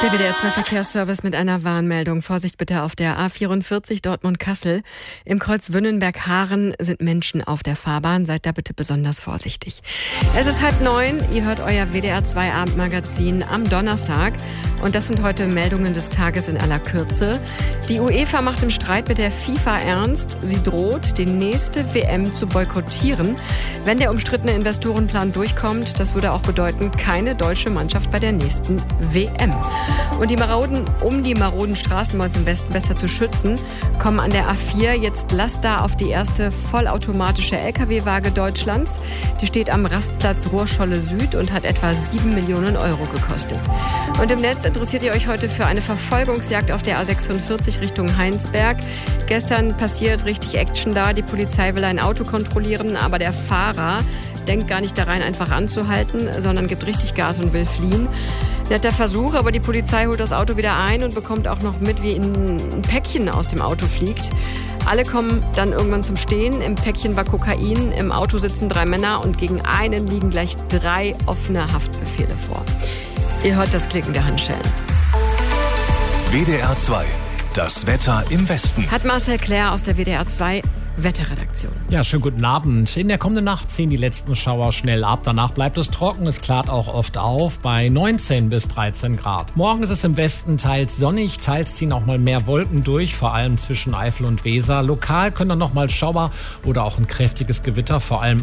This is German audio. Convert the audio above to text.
Der WDR 2 Verkehrsservice mit einer Warnmeldung. Vorsicht bitte auf der A44 Dortmund-Kassel. Im Kreuz Wünnenberg-Haaren sind Menschen auf der Fahrbahn. Seid da bitte besonders vorsichtig. Es ist 8:30. Ihr hört euer WDR 2 Abendmagazin am Donnerstag. Und das sind heute Meldungen des Tages in aller Kürze. Die UEFA macht im Streit mit der FIFA ernst. Sie droht, die nächste WM zu boykottieren. Wenn der umstrittene Investorenplan durchkommt, das würde auch bedeuten, keine deutsche Mannschaft bei der nächsten WM. Und um die maroden Straßen bei uns im Westen besser zu schützen, kommen an der A4 jetzt Laster auf die erste vollautomatische Lkw-Waage Deutschlands. Die steht am Rastplatz Ruhrscholle Süd und hat etwa 7 Millionen Euro gekostet. Und im Netz interessiert ihr euch heute für eine Verfolgungsjagd auf der A46 Richtung Heinsberg. Gestern passiert richtig Action da. Die Polizei will ein Auto kontrollieren, aber der Fahrer denkt gar nicht da rein, einfach anzuhalten, sondern gibt richtig Gas und will fliehen. Netter Versuch, aber die Polizei holt das Auto wieder ein und bekommt auch noch mit, wie ein Päckchen aus dem Auto fliegt. Alle kommen dann irgendwann zum Stehen. Im Päckchen war Kokain, im Auto sitzen 3 Männer und gegen einen liegen gleich 3 offene Haftbefehle vor. Ihr hört das Klicken der Handschellen. WDR 2, das Wetter im Westen. Hat Marcel Claire aus der WDR 2 Wetterredaktion. Ja, schönen guten Abend. In der kommenden Nacht ziehen die letzten Schauer schnell ab. Danach bleibt es trocken. Es klart auch oft auf bei 19 bis 13 Grad. Morgen ist es im Westen teils sonnig, teils ziehen auch mal mehr Wolken durch, vor allem zwischen Eifel und Weser. Lokal können dann noch mal Schauer oder auch ein kräftiges Gewitter, vor allem